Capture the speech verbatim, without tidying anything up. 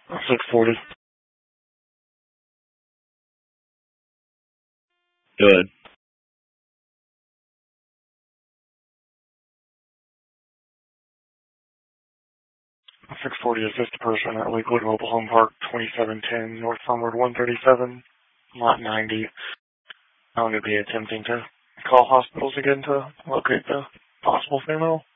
six forty. Good. six forty assist a person at Lakewood Mobile Home Park, twenty-seven ten North Farmwood one thirty-seven, lot ninety. I'm going to be attempting to call hospitals again to locate the possible female.